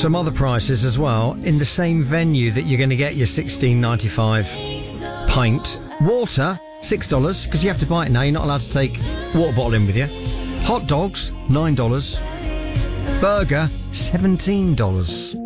some other prices as well in the same venue that you're going to get your $16.95 pint. Water, $6, because you have to buy it now. You're not allowed to take water bottle in with you. Hot dogs, $9. Burger, $17.